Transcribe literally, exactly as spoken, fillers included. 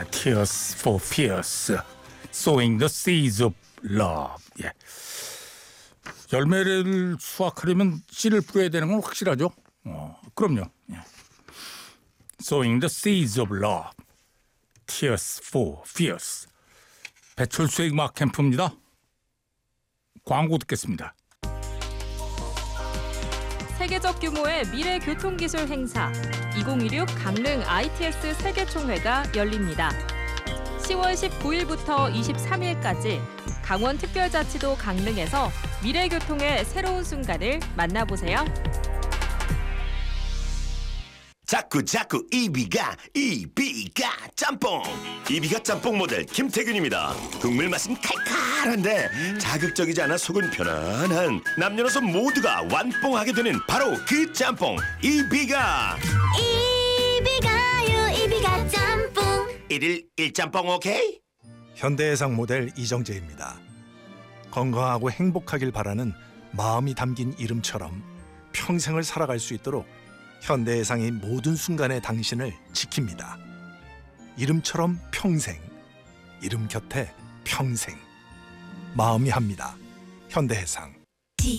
Tears for Fears, Sowing the Seeds of Love. 예. 열매를 수확하려면 씨를 뿌려야 되는 건 확실하죠? 어, 그럼요. 예. Sowing the Seeds of Love, Tears for Fears. 배철수의 음악 캠프입니다. 광고 듣겠습니다. 세계적 규모의 미래 교통기술 행사 이천십육 강릉 아이티에스 세계총회가 열립니다. 시월 십구일부터 이십삼일까지 강원특별자치도 강릉에서 미래교통의 새로운 순간을 만나보세요. 자꾸 자꾸 이비가 이비가 짬뽕 이비가 짬뽕 모델 김태균입니다. 국물 맛은 칼칼한데 자극적이지 않아 속은 편안한 남녀노소 모두가 완뽕하게 되는 바로 그 짬뽕 이비가 이비가요 이비가 짬뽕 일일 일짬뽕 오케이? 현대해상 모델 이정재입니다. 건강하고 행복하길 바라는 마음이 담긴 이름처럼 평생을 살아갈 수 있도록 현대해상이 모든 순간에 당신을 지킵니다. 이름처럼 평생, 이름 곁에 평생. 마음이 합니다. 현대해상.